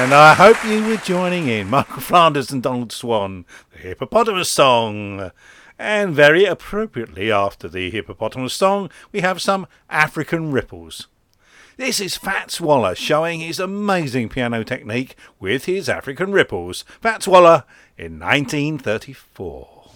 And I hope you were joining in. Michael Flanders and Donald Swan, the Hippopotamus Song. And very appropriately after the Hippopotamus Song, we have some African ripples. This is Fats Waller showing his amazing piano technique with his African ripples. Fats Waller in 1934.